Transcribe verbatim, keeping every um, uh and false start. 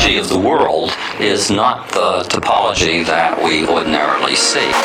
topology of the world is not the topology that we ordinarily see.